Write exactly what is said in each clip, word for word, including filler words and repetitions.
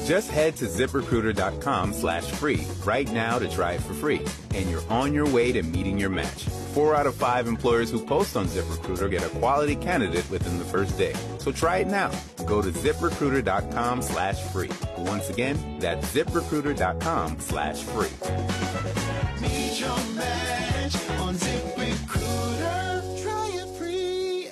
Just head to ZipRecruiter.com slash free right now to try it for free, and you're on your way to meeting your match. Four out of five employers who post on ZipRecruiter get a quality candidate within the first day. So try it now. Go to ZipRecruiter.com slash free. Once again, that's ZipRecruiter.com slash free. Meet your match on ZipRecruiter. Try it free.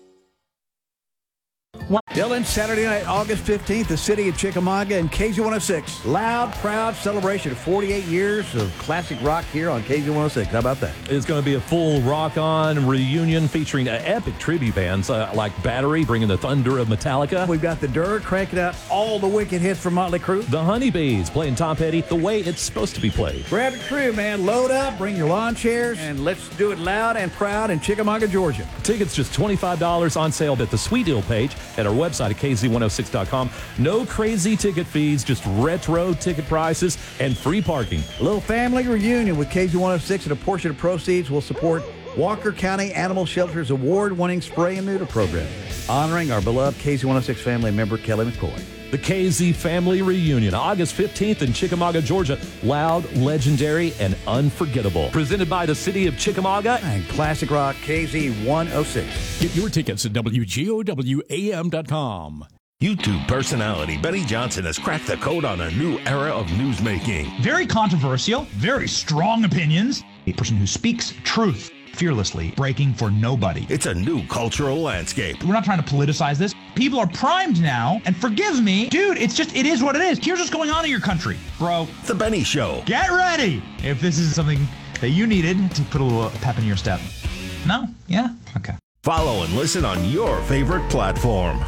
Dylan, Saturday night, August fifteenth, the city of Chickamauga and K Z one oh six. Loud, proud celebration of forty-eight years of classic rock here on K Z one oh six. How about that? It's going to be a full rock-on reunion featuring uh, epic tribute bands uh, like Battery, bringing the thunder of Metallica. We've got the Dirt cranking out all the wicked hits from Motley Crue. The Honeybees playing Tom Petty the way it's supposed to be played. Grab a crew, man. Load up, bring your lawn chairs, and let's do it loud and proud in Chickamauga, Georgia. Tickets just twenty-five dollars on sale at the Sweet Deal page at our website at K Z one oh six dot com. No crazy ticket fees, just retro ticket prices and free parking. A little family reunion with K Z one oh six, and a portion of proceeds will support Walker County Animal Shelter's award-winning spray and neuter program, honoring our beloved K Z one oh six family member, Kelly McCoy. The K Z Family Reunion, August fifteenth in Chickamauga, Georgia. Loud, legendary, and unforgettable. Presented by the city of Chickamauga and Classic Rock K Z one oh six. Get your tickets at W G O W A M dot com. YouTube personality Benny Johnson has cracked the code on a new era of newsmaking. Very controversial, very strong opinions. A person who speaks truth fearlessly, breaking for nobody. It's a new cultural landscape. We're not trying to politicize this. People are primed now, and forgive me, dude, it's just, it is what it is. Here's what's going on in your country, bro. The Benny Show. Get ready if this is something that you needed to put a little pep in your step. No? Yeah? Okay. Follow and listen on your favorite platform.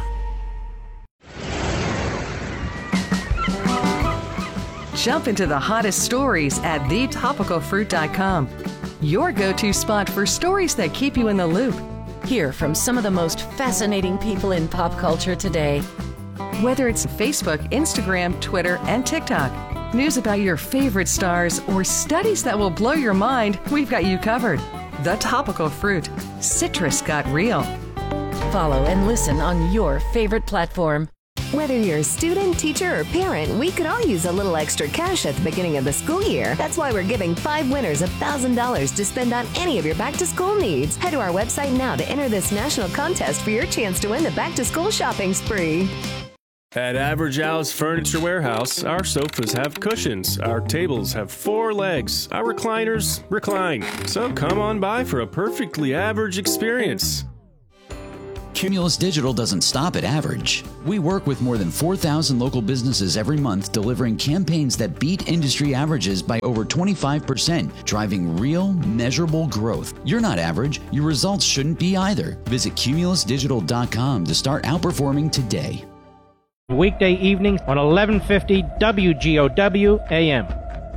Jump into the hottest stories at the topical fruit dot com. Your go-to spot for stories that keep you in the loop. Hear from some of the most fascinating people in pop culture today. Whether it's Facebook, Instagram, Twitter, and TikTok, news about your favorite stars, or studies that will blow your mind, we've got you covered. The Topical Fruit. Citrus got real. Follow and listen on your favorite platform. Whether you're a student, teacher, or parent, we could all use a little extra cash at the beginning of the school year. That's why we're giving five winners one thousand dollars to spend on any of your back-to-school needs. Head to our website now to enter this national contest for your chance to win the back-to-school shopping spree. At Average Al's Furniture Warehouse, our sofas have cushions, our tables have four legs, our recliners recline. So come on by for a perfectly average experience. Cumulus Digital doesn't stop at average. We work with more than four thousand local businesses every month, delivering campaigns that beat industry averages by over twenty-five percent, driving real, measurable growth. You're not average. Your results shouldn't be either. Visit Cumulus Digital dot com to start outperforming today. Weekday evenings on eleven fifty W G O W A M.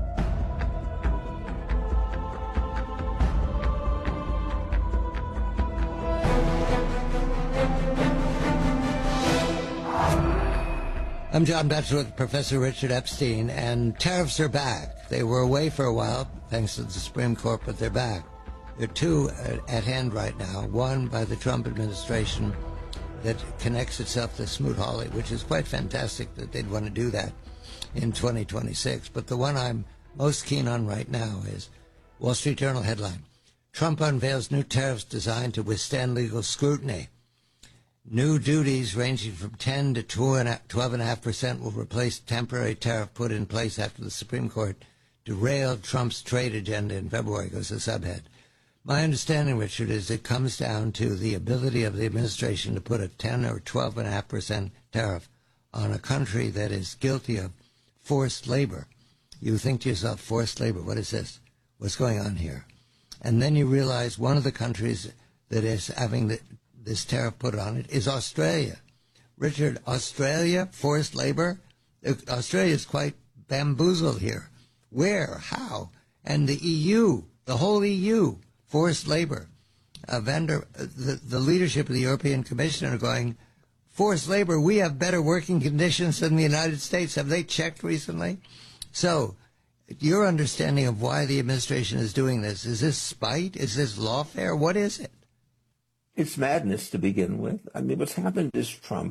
I'm John Betcher with Professor Richard Epstein, and tariffs are back. They were away for a while, thanks to the Supreme Court, but they're back. There are two at hand right now. One by the Trump administration that connects itself to Smoot-Hawley, which is quite fantastic that they'd want to do that in twenty twenty-six. But the one I'm most keen on right now is Wall Street Journal headline: Trump unveils new tariffs designed to withstand legal scrutiny. New duties ranging from ten to twelve point five percent will replace temporary tariff put in place after the Supreme Court derailed Trump's trade agenda in February, goes the subhead. My understanding, Richard, is it comes down to the ability of the administration to put a ten or twelve point five percent tariff on a country that is guilty of forced labor. You think to yourself, forced labor, what is this? What's going on here? And then you realize one of the countries that is having the this tariff put on it is Australia. Richard, Australia, forced labor? Australia is quite bamboozled here. Where? How? And the E U, the whole E U, forced labor. Uh, Vander, the, the leadership of the European Commission are going, forced labor, we have better working conditions than the United States. Have they checked recently? So, your understanding of why the administration is doing this, is this spite? Is this lawfare? What is it? It's madness to begin with. I mean, what's happened is Trump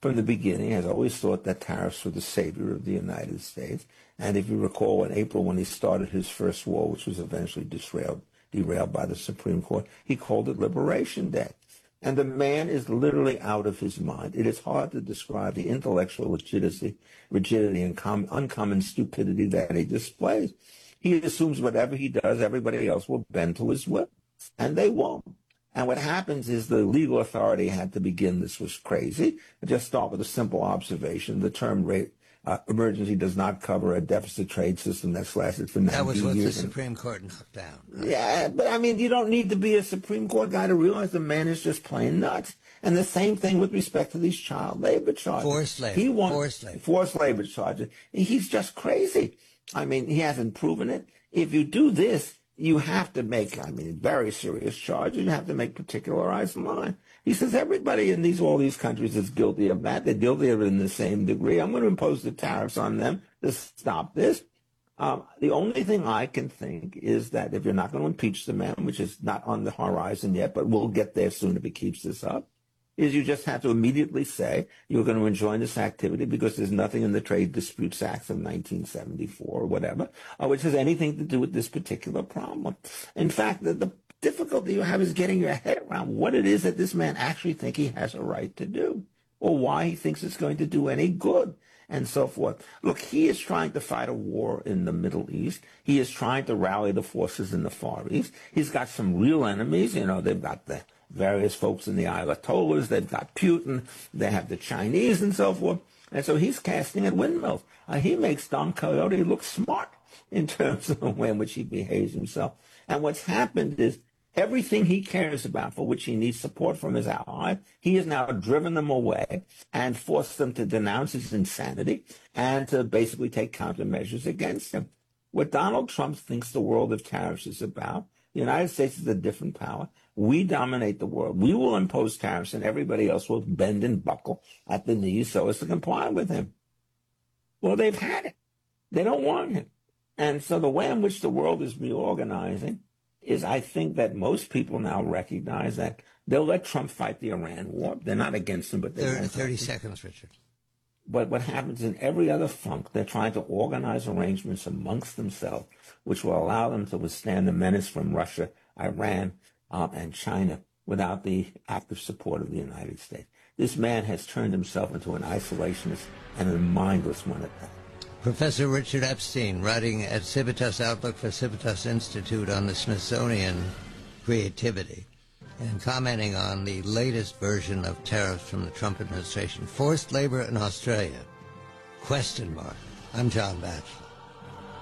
from the beginning, has always thought that tariffs were the savior of the United States. And if you recall, in April, when he started his first war, which was eventually derailed, derailed by the Supreme Court, he called it Liberation Day. And the man is literally out of his mind. It is hard to describe the intellectual rigidity, rigidity and com- uncommon stupidity that he displays. He assumes whatever he does, everybody else will bend to his will, and they won't. And what happens is the legal authority had to begin, this was crazy, just start with a simple observation. The term rate, uh, emergency does not cover a deficit trade system that's lasted for ninety years. That was what the and, Supreme Court knocked down. Right? Yeah, but I mean, you don't need to be a Supreme Court guy to realize the man is just plain nuts. And the same thing with respect to these child labor charges. Forced labor. He wants, forced labor. Forced labor charges. He's just crazy. I mean, he hasn't proven it. If you do this, you have to make, I mean, very serious charges. You have to make particularized line. He says everybody in these all these countries is guilty of that. They're guilty of it in the same degree. I'm going to impose the tariffs on them to stop this. Um, the only thing I can think is that if you're not going to impeach the man, which is not on the horizon yet, but we'll get there soon if he keeps this up, is you just have to immediately say you're going to enjoin this activity because there's nothing in the Trade Disputes Act of nineteen seventy-four or whatever, uh, which has anything to do with this particular problem. In fact, the, the difficulty you have is getting your head around what it is that this man actually thinks he has a right to do, or why he thinks it's going to do any good, and so forth. Look, he is trying to fight a war in the Middle East. He is trying to rally the forces in the Far East. He's got some real enemies. You know, they've got the various folks in the Ayatollahs, they've got Putin, they have the Chinese and so forth. And so he's casting at windmills. Uh, he makes Don Quixote look smart in terms of the way in which he behaves himself. And what's happened is everything he cares about, for which he needs support from his allies, he has now driven them away and forced them to denounce his insanity and to basically take countermeasures against him. What Donald Trump thinks the world of tariffs is about, the United States is a different power. We dominate the world. We will impose tariffs, and everybody else will bend and buckle at the knees so as to comply with him. Well, they've had it. They don't want him. And so the way in which the world is reorganizing is, I think, that most people now recognize that they'll let Trump fight the Iran war. They're not against him, but they're thirty, thirty seconds, Richard. But what happens in every other funk, they're trying to organize arrangements amongst themselves, which will allow them to withstand the menace from Russia, Iran, um, and China without the active support of the United States. This man has turned himself into an isolationist and a mindless one at that. Professor Richard Epstein, writing at Civitas Outlook for Civitas Institute on the Smithsonian creativity, and commenting on the latest version of tariffs from the Trump administration. Forced labor in Australia? Question mark. I'm John Batchelor.